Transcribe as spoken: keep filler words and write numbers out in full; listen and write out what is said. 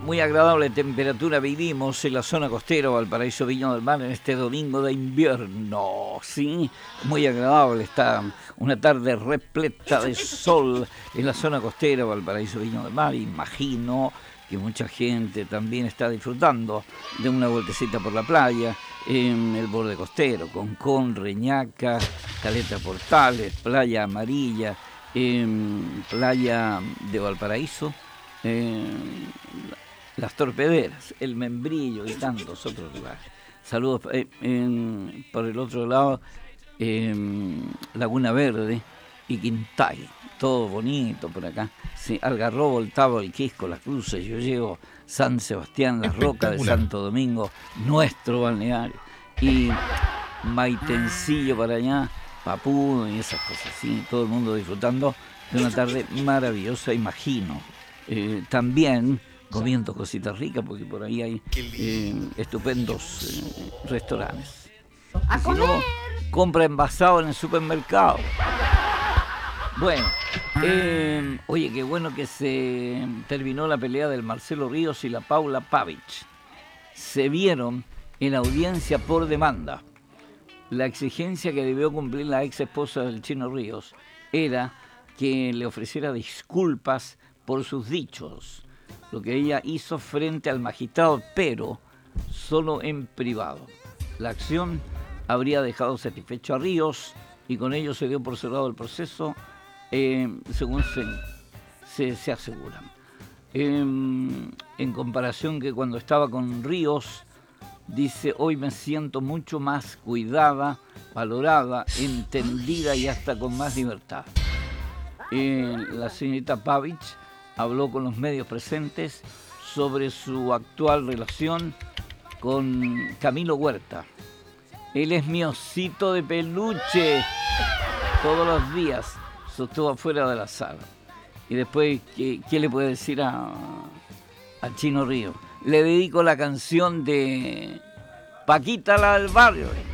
muy agradable temperatura vivimos en la zona costera Valparaíso Viña del Mar en este domingo de invierno, sí, muy agradable, está una tarde repleta de sol en la zona costera Valparaíso Viña del Mar. Imagino que mucha gente también está disfrutando de una vueltecita por la playa en el borde costero, Concón, Reñaca, Caleta Portales, Playa Amarilla, en Playa de Valparaíso, eh, Las Torpederas, El Membrillo y tantos otros lugares. Saludos eh, en, por el otro lado, eh, Laguna Verde y Quintay, todo bonito por acá. Sí, Algarrobo, El Tabo, El Quisco, Las Cruces, yo llego San Sebastián, Las Rocas de Santo Domingo, nuestro balneario, y Maitencillo para allá, Papú y esas cosas, sí, todo el mundo disfrutando de una tarde maravillosa, imagino. Eh, también comiendo cositas ricas, porque por ahí hay eh, estupendos eh, restaurantes. ¡A si comer! No, compra envasado en el supermercado. Bueno, eh, oye, qué bueno que se terminó la pelea del Marcelo Ríos y la Paula Pavich. Se vieron en audiencia por demanda. La exigencia que debió cumplir la ex esposa del Chino Ríos era que le ofreciera disculpas por sus dichos, lo que ella hizo frente al magistrado, pero solo en privado. La acción habría dejado satisfecho a Ríos y con ello se dio por cerrado el proceso, eh, según se, se, se aseguran. Eh, en comparación que cuando estaba con Ríos, dice, hoy me siento mucho más cuidada, valorada, entendida y hasta con más libertad. Eh, la señorita Pavich habló con los medios presentes sobre su actual relación con Camilo Huerta. Él es mi osito de peluche. Todos los días sostuvo afuera de la sala. Y después, ¿qué, qué le puede decir a, a Chino Río? Le dedico la canción de Paquita la del barrio.